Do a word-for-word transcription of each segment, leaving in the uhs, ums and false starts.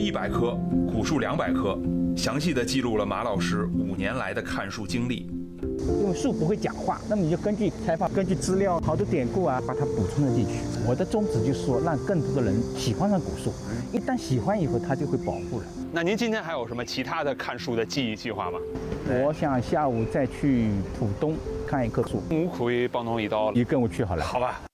一百棵，古树两百棵，详细的记录了马老师五年来的看树经历。 因为树不会讲话，那么你就根据采访、根据资料、好多典故啊，把它补充了进去。我的宗旨就是说，让更多的人喜欢上古树，一旦喜欢以后，它就会保护了。 那您今天还有什么其他的看树的记忆计划吗？ 我想下午再去浦东看一棵树。 我可以帮侬一道， 你跟我去好了。 好吧。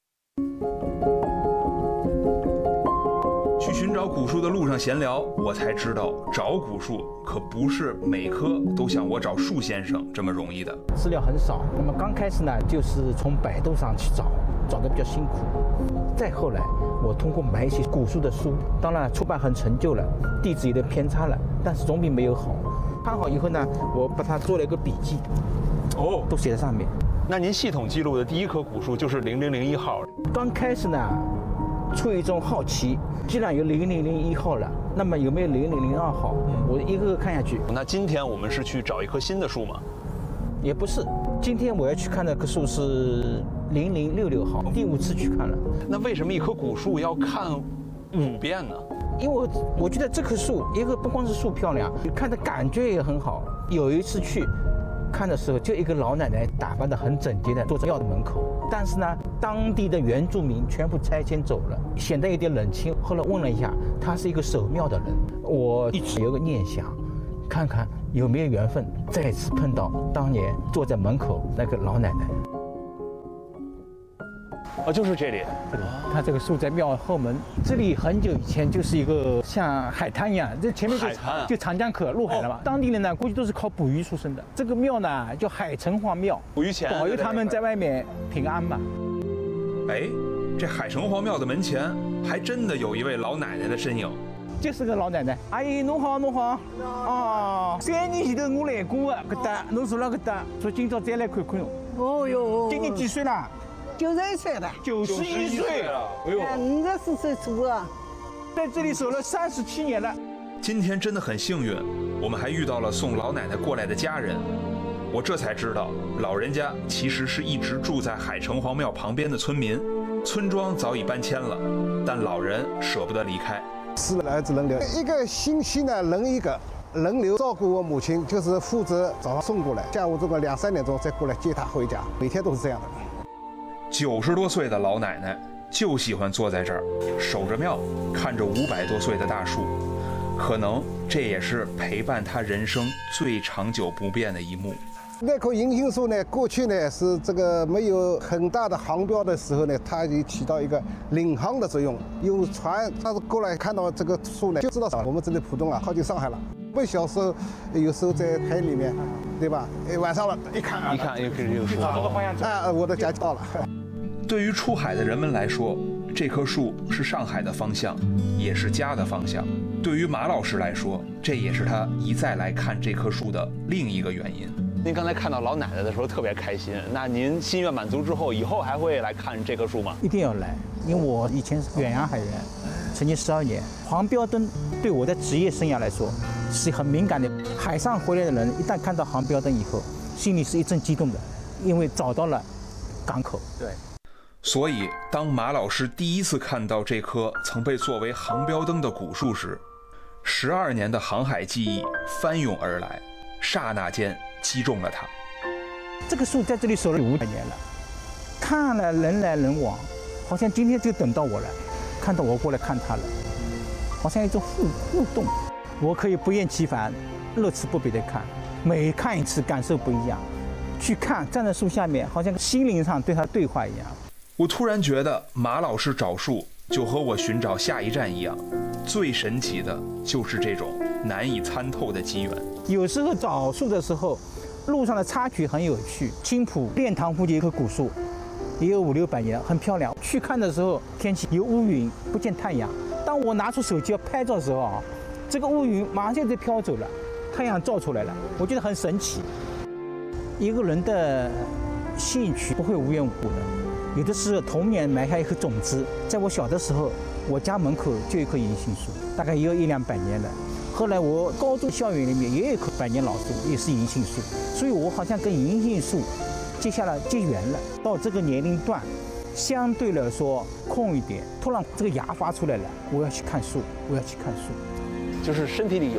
去寻找古树的路上闲聊，我才知道找古树可不是每棵都像我找树先生这么容易的。 资料很少，那么刚开始呢，就是从百度上去找，找得比较辛苦。再后来，我通过买一些古树的书，当然出版很陈旧了，地址有点偏差了，但是总比没有好。看好以后呢，我把它做了一个笔记，哦，都写在上面。 那您系统记录的第一棵古树就是零零零一号。 刚开始呢，出于一种好奇，既然有零零零一号了，那么有没有零零零二号？我一个个看下去。 那今天我们是去找一棵新的树吗？ 也不是，今天我要去看那棵树是零零六六号，第五次去看了。 那为什么一棵古树要看五遍呢？ 因为我我觉得这棵树，一个不光是树漂亮，看的感觉也很好。有一次去看的时候，就一个老奶奶打扮得很整洁的坐在庙的门口，但是呢，当地的原住民全部拆迁走了，显得有点冷清。后来问了一下，他是一个守庙的人，我一直有个念想，看看有没有缘分再次碰到当年坐在门口那个老奶奶。 哦，就是这里。 这里，它这个树在庙后门。这里很久以前就是一个像海滩一样，这前面就就长江口入海了嘛。当地人呢，估计都是靠捕鱼出身的。这个庙呢叫海城隍庙， 捕鱼钱保佑他们在外面平安嘛。 哎，这海城隍庙的门前还真的有一位老奶奶的身影。 就是个老奶奶，阿姨侬好侬好，哦，三年前头我来过的，搿搭侬住了搿搭，说今朝再来看看侬。 哦哟， 今年几岁了？ 九十一岁了， 九十一岁了，哎呦， 五十四岁出啊， 在这里守了三十七年了。 今天真的很幸运，我们还遇到了送老奶奶过来的家人。我这才知道，老人家其实是一直住在海城隍庙旁边的村民，村庄早已搬迁了，但老人舍不得离开。 四个儿子轮流，一个星期呢轮一个，轮流照顾我母亲，就是负责早上送过来，下午这个两三点钟再过来接她回家，每天都是这样的。 九十多岁的老奶奶就喜欢坐在这儿，守着庙，看着五百多岁的大树，可能这也是陪伴她人生最长久不变的一幕。 那棵银杏树呢，过去呢是这个没有很大的航标的时候呢，它就起到一个领航的作用。有船，它是过来看到这个树呢，就知道我们这里浦东啊靠近上海了。我们小时候有时候在海里面，对吧？哎，晚上了，一看， 一看又是这个树， 这个方向走。 啊，我的家就到了。 对于出海的人们来说，这棵树是上海的方向，也是家的方向。对于马老师来说，这也是他一再来看这棵树的另一个原因。 您刚才看到老奶奶的时候特别开心，那您心愿满足之后，以后还会来看这棵树吗？ 一定要来，因为我以前是远洋海员，曾经十二年，黄标灯对我的职业生涯来说是很敏感的。海上回来的人一旦看到黄标灯以后，心里是一阵激动的，因为找到了港口。 对。 所以，当马老师第一次看到这棵曾被作为航标灯的古树时，十二年的航海记忆翻涌而来，刹那间击中了他。 这个树在这里守了五百年了，看了人来人往，好像今天就等到我了，看到我过来看他了，好像一种互互动。我可以不厌其烦、乐此不疲地看，每看一次感受不一样。去看，站在树下面，好像心灵上对他对话一样。 我突然觉得马老师找树就和我寻找下一站一样，最神奇的就是这种难以参透的机缘。 有时候找树的时候，路上的插曲很有趣。青浦练塘附近有棵古树，也有五六百年，很漂亮。去看的时候，天气有乌云，不见太阳。当我拿出手机要拍照的时候啊，这个乌云马上就飘走了，太阳照出来了，我觉得很神奇。一个人的兴趣不会无缘无故的。有的是童年埋下一颗种子，在我小的时候，我家门口就有一棵银杏树，大概也有一两百年了。后来我高中校园里面也有一棵百年老树，也是银杏树，所以我好像跟银杏树结下了结缘了。到这个年龄段，相对来说空一点，突然这个芽发出来了，我要去看树，我要去看树。 就是身体里有